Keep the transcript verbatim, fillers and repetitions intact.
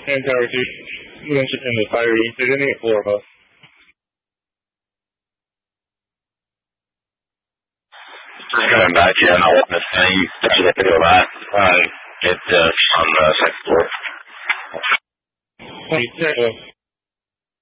And Tower two, you mentioned in the fire incident at four of us. Just coming back here on the witness thing, you see the video of that. Uh, it, uh, on the second floor. Hey,